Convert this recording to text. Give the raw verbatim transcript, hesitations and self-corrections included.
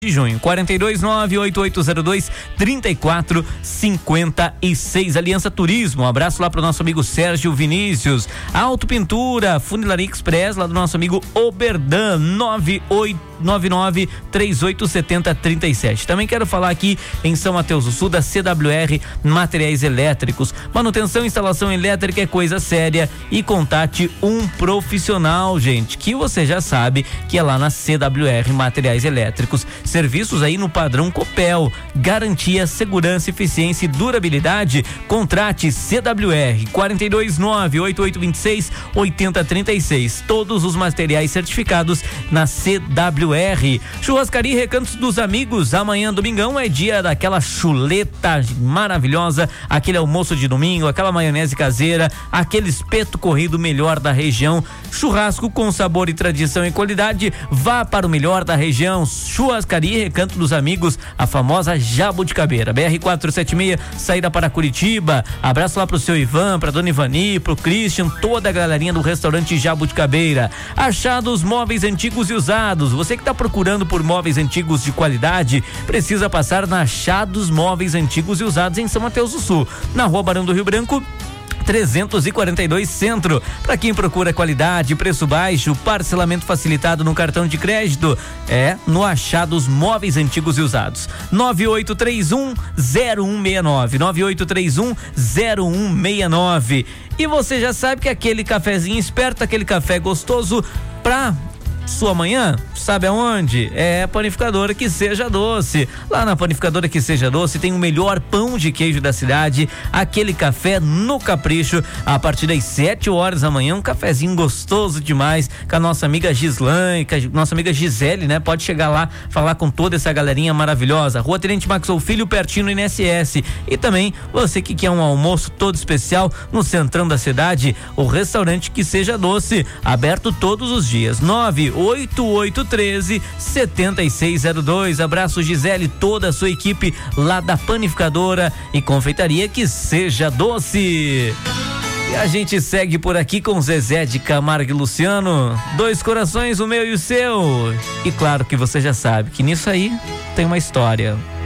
de junho. quatro dois nove, oito oito zero dois, três quatro cinco seis. Aliança Turismo, um abraço lá pro nosso amigo Sérgio Vinícius. Auto Pintura, Funilaria Express, lá do nosso amigo Oberdan, nove oito nove nove três oito sete zero três sete. Também quero falar aqui em São Mateus do Sul da C W R Materiais Elétricos. Manutenção e instalação elétrica é coisa séria e contate um profissional, gente, que você já sabe que é lá na C W R Materiais Elétricos. Serviços aí no padrão Copel, garantia, segurança, eficiência e durabilidade. Contrate C W R quatro dois nove, oito oito dois seis, oito zero três seis. Todos os materiais certificados na C W R. Churrascaria Recantos dos Amigos, amanhã domingão é dia daquela chuleta maravilhosa, aquele almoço de domingo, aquela maionese caseira, aquele espeto corrido melhor da região. Churrasco com sabor e tradição e qualidade, vá para o melhor da região. Churrascaria Recanto dos Amigos, a famosa Jabuticabeira, B R quatrocentos e setenta e seis, saída para Curitiba. Abraço lá pro seu Ivan, pra dona Ivani, pro Christian, toda a galerinha do restaurante Jabuticabeira. Achados móveis antigos e usados, você que tá procurando por móveis antigos de qualidade, precisa passar na Achados Móveis Antigos e Usados em São Mateus do Sul, na Rua Barão do Rio Branco trezentos e quarenta e dois Centro. Para quem procura qualidade, preço baixo, parcelamento facilitado no cartão de crédito, é no Achados Móveis Antigos e Usados. nove oito três um zero um seis nove, nove oito três um zero um seis nove. E você já sabe que aquele cafezinho esperto, aquele café gostoso pra sua manhã, sabe aonde? É a Panificadora Que Seja Doce. Lá na Panificadora Que Seja Doce tem o melhor pão de queijo da cidade, aquele café no capricho, a partir das sete horas da manhã, um cafezinho gostoso demais, com a nossa amiga Gislaine, com a nossa amiga Gisele, né? Pode chegar lá, falar com toda essa galerinha maravilhosa. Rua Tenente Maxwell Filho, pertinho no I N S S. E também, você que quer um almoço todo especial no centrão da cidade, o restaurante Que Seja Doce, aberto todos os dias. nove oito oito um três, sete seis zero dois. Abraço, Gisele, toda a sua equipe lá da Panificadora e Confeitaria Que Seja Doce. E a gente segue por aqui com Zezé de Camargo e Luciano, Dois Corações, o meu e o seu. E claro que você já sabe que nisso aí tem uma história.